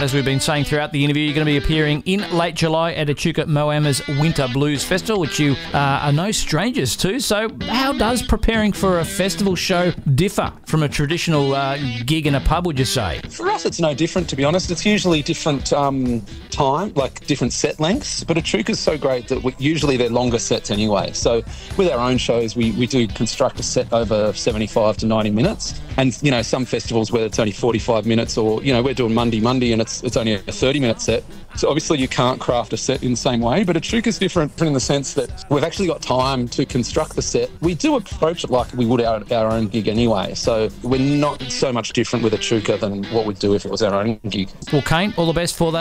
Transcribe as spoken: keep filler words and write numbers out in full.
as we've been saying throughout the interview, you're going to be appearing in late July at Echuca Moama's Winter Blues Festival, which you uh, are no strangers to. So how does preparing for a festival show differ from a traditional uh, gig in a pub, would you say? For us, it's no different, to be honest. It's usually different um, time, like different set lengths. But Echuca's so great that we, usually they're longer sets anyway. So with our own shows, we, we do construct a set over seventy-five to ninety minutes. And, you know, some festivals where it's only forty-five minutes, or, you know, we're doing Monday, Monday, and it's it's only a thirty-minute set. So obviously you can't craft a set in the same way, but Echuca's different in the sense that we've actually got time to construct the set. We do approach it like we would our, our own gig anyway. So we're not so much different with Echuca than what we'd do if it was our own gig. Well, Kane, all the best for that.